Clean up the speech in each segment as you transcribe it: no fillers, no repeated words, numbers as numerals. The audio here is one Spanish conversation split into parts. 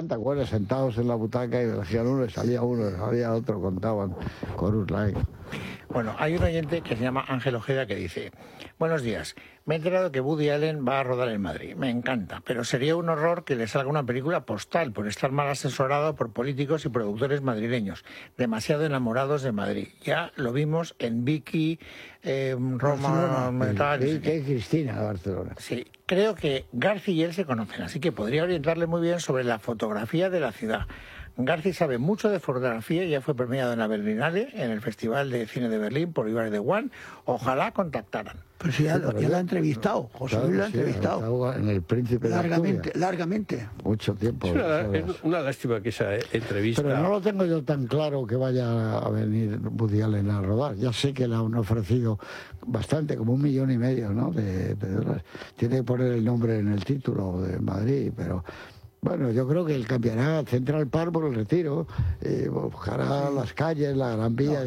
¿te acuerdas? Sentados en la butaca y decían uno, y salía uno, y salía otro, contaban Chorus Line. Bueno, hay un oyente que se llama Ángel Ojeda que dice: buenos días, me he enterado que Woody Allen va a rodar en Madrid. Me encanta, pero sería un horror que le salga una película postal por estar mal asesorado por políticos y productores madrileños, demasiado enamorados de Madrid. Ya lo vimos en Vicky, Roma, tal, Vicky y Cristina de Barcelona. Sí, creo que Garci y él se conocen, así que podría orientarle muy bien sobre la fotografía de la ciudad. Garci sabe mucho de fotografía y ya fue premiado en la Berlinale, en el Festival de Cine de Berlín por Ibar de One. Ojalá contactaran. Pero si ya lo ha entrevistado, José Luis lo ha entrevistado. En El Príncipe largamente, de largamente. Mucho tiempo. Es una lástima que esa entrevista... Pero no lo tengo yo tan claro que vaya a venir Woody Allen a rodar. Ya sé que le han ofrecido bastante, como 1,5 millones, ¿no? de dólares. Tiene que poner el nombre en el título de Madrid, pero... Bueno, yo creo que él cambiará Central Park por el Retiro, buscará las calles, la Gran Vía,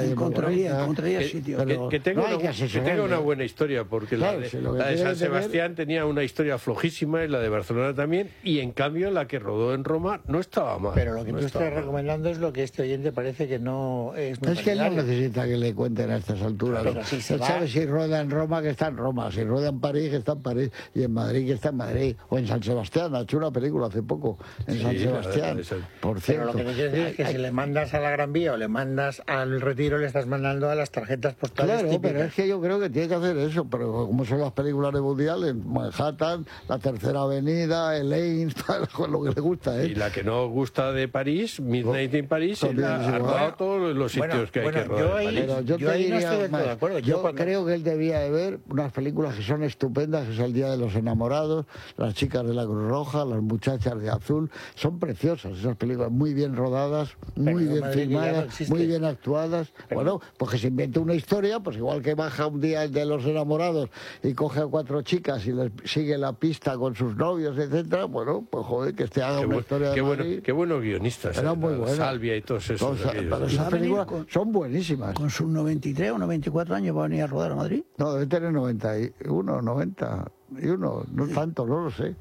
encontraría sitio. Que tenga una buena historia, porque claro, la de San Sebastián tenía una historia flojísima, y la de Barcelona también, y en cambio la que rodó en Roma no estaba mal. Pero lo que tú estás recomendando es lo que este oyente parece que no es muy que él no necesita que le cuenten a estas alturas. Pero si se él sabe si rueda en Roma, que está en Roma, si rueda en París, que está en París, y en Madrid, que está en Madrid, o en San Sebastián. Ha hecho una película hace poco en San Sebastián, por cierto. Pero lo que te quiero decir es que si le mandas a la Gran Vía o le mandas al Retiro, le estás mandando a las tarjetas postales típicas. Pero es que yo creo que tiene que hacer eso, pero como son las películas de Woody Allen, Manhattan, la Tercera Avenida, Elaine, lo que le gusta, Y la que no gusta de París, Midnight in París, ha rodado todos los sitios que hay que rodar en París. Pero yo te diría, yo creo que él debía de ver unas películas que son estupendas, que es El Día de los Enamorados, Las Chicas de la Cruz Roja, Las Muchachas de Azul. Son preciosas esas películas, muy bien rodadas, muy bien filmadas, muy bien actuadas. Bueno, pues que se invente una historia, pues igual que baja un día el de los enamorados y coge a 4 chicas y les sigue la pista con sus novios, etcétera. Bueno, pues joder, que haga una historia de Madrid. Qué buenos guionistas. Eran muy buenos. Salvia y todos esos. Esas películas son buenísimas. Con sus 93 o 94 años va a venir a rodar a Madrid. No, debe tener 91, 91, no tanto, no lo sé.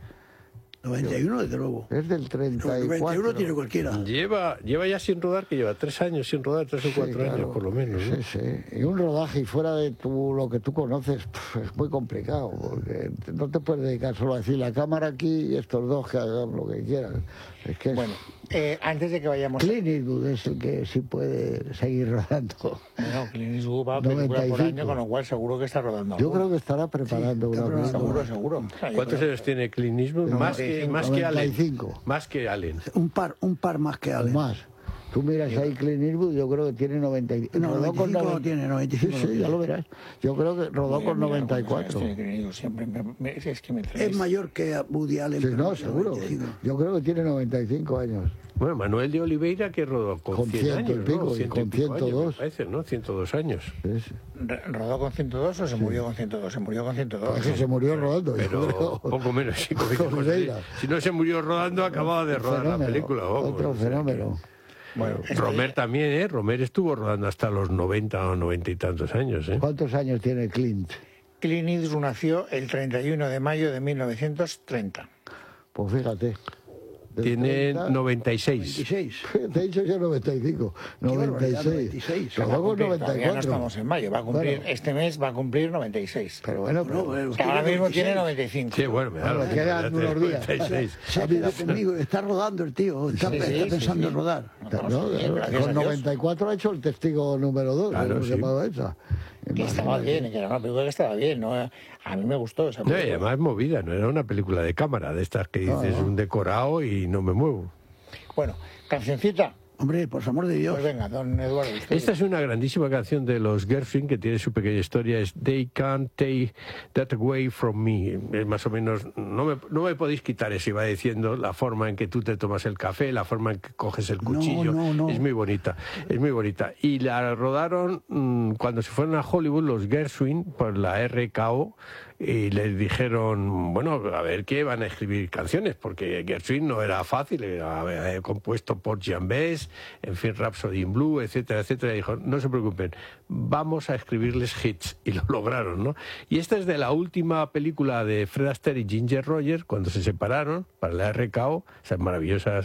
91, desde luego. Es del 34. 91 tiene cualquiera. Lleva ya sin rodar, que lleva 3 años sin rodar, 3 o 4 años por lo menos, ¿no? Sí. Y un rodaje y fuera de lo que tú conoces, es muy complicado, porque no te puedes dedicar solo a decir la cámara aquí y estos dos que hagan lo que quieran. Es que bueno, antes de que vayamos... Clint Eastwood es el que sí puede seguir rodando. No, Clint Eastwood va a película por año, con lo cual seguro que está rodando. Yo creo que estará preparando una película. Seguro. ¿Cuántos años tiene Clint Eastwood? Más que Allen. Más que Allen. Un par más que Allen. Más. Tú miras ahí Clint Eastwood, yo creo que tiene 95. No, 95 no tiene, 95. Sí, ya lo verás. Yo creo que rodó con 94. Es mayor que Woody Allen. Sí, no, seguro. Yo creo que tiene 95 años. Bueno, Manuel de Oliveira, que rodó con 100 años, pico, ¿no? y con 102. Me parece, ¿no? 102 años. Sí. ¿Rodó con 102 o se murió con 102? Se murió con 102. Es que se murió rodando. Pero poco menos. Si no se murió rodando, acababa de rodar la película. Otro fenómeno. Bueno, Romer también, ¿eh? Romer estuvo rodando hasta los 90 o 90 y tantos años, ¿eh? ¿Cuántos años tiene Clint? Clint Eastwood nació el 31 de mayo de 1930. Pues fíjate. Tiene 96. Te he dicho yo 95. 96. Rodó con 94. Todavía no estamos en mayo. Va a cumplir, este mes va a cumplir 96. Pero bueno, ahora mismo tiene 95. Sí, bueno, me da quedan unos días. Conmigo, está rodando el tío. Está pensando en rodar. Con 94 ha hecho El Testigo número 2. Claro, sí. Que estaba bien, que era una película que estaba bien, ¿no? A mí me gustó esa película. No, y además movida, no era una película de cámara, de estas que dices un decorado y no me muevo. Bueno, cancioncita. Hombre, por amor de Dios. Pues venga, don Eduardo. Esta es una grandísima canción de los Gershwin que tiene su pequeña historia. Es They Can't Take That Away From Me. Es más o menos, no me podéis quitar eso, iba diciendo, la forma en que tú te tomas el café, la forma en que coges el cuchillo. No. Es muy bonita, es muy bonita. Y la rodaron cuando se fueron a Hollywood los Gershwin por la RKO. Y les dijeron, bueno, a ver qué van a escribir canciones, porque Gershwin no era fácil, había compuesto por Jean Bess, en fin, Rhapsody in Blue, etcétera, etcétera. Y dijo, no se preocupen, vamos a escribirles hits. Y lo lograron, ¿no? Y esta es de la última película de Fred Astaire y Ginger Rogers, cuando se separaron para la RKO, esas maravillosas